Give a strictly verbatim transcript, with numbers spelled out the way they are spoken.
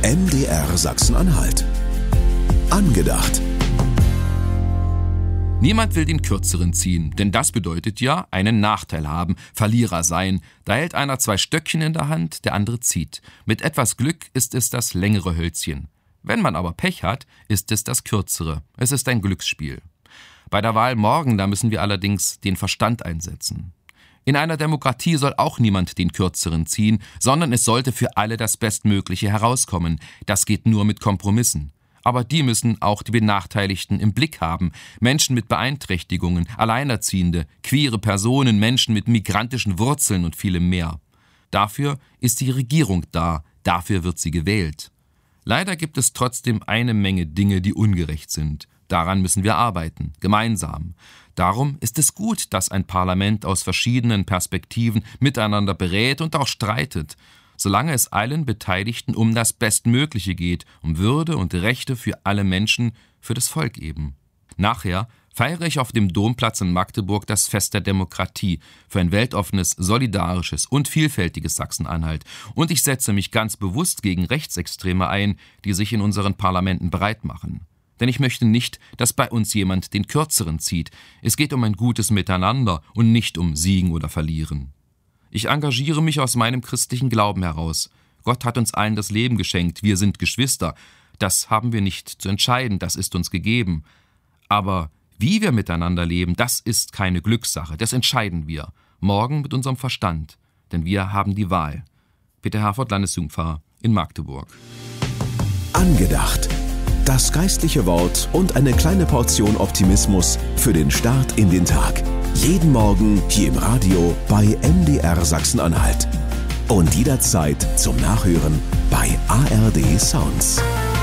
M D R Sachsen-Anhalt. Angedacht. Niemand will den Kürzeren ziehen, denn das bedeutet ja einen Nachteil haben, Verlierer sein. Da hält einer zwei Stöckchen in der Hand, der andere zieht. Mit etwas Glück ist es das längere Hölzchen. Wenn man aber Pech hat, ist es das Kürzere. Es ist ein Glücksspiel. Bei der Wahl morgen, da müssen wir allerdings den Verstand einsetzen. In einer Demokratie soll auch niemand den Kürzeren ziehen, sondern es sollte für alle das Bestmögliche herauskommen. Das geht nur mit Kompromissen. Aber die müssen auch die Benachteiligten im Blick haben. Menschen mit Beeinträchtigungen, Alleinerziehende, queere Personen, Menschen mit migrantischen Wurzeln und vielem mehr. Dafür ist die Regierung da, dafür wird sie gewählt. Leider gibt es trotzdem eine Menge Dinge, die ungerecht sind. Daran müssen wir arbeiten, gemeinsam. Darum ist es gut, dass ein Parlament aus verschiedenen Perspektiven miteinander berät und auch streitet, solange es allen Beteiligten um das Bestmögliche geht, um Würde und Rechte für alle Menschen, für das Volk eben. Nachher feiere ich auf dem Domplatz in Magdeburg das Fest der Demokratie für ein weltoffenes, solidarisches und vielfältiges Sachsen-Anhalt. Und ich setze mich ganz bewusst gegen Rechtsextreme ein, die sich in unseren Parlamenten breit machen. Denn ich möchte nicht, dass bei uns jemand den Kürzeren zieht. Es geht um ein gutes Miteinander und nicht um Siegen oder Verlieren. Ich engagiere mich aus meinem christlichen Glauben heraus. Gott hat uns allen das Leben geschenkt, wir sind Geschwister. Das haben wir nicht zu entscheiden, das ist uns gegeben. Aber wie wir miteinander leben, das ist keine Glückssache, das entscheiden wir. Morgen mit unserem Verstand, denn wir haben die Wahl. Peter Herford, Landesjugendpfarrer in Magdeburg. Angedacht. Das geistliche Wort und eine kleine Portion Optimismus für den Start in den Tag. Jeden Morgen hier im Radio bei M D R Sachsen-Anhalt. Und jederzeit zum Nachhören bei A R D Sounds.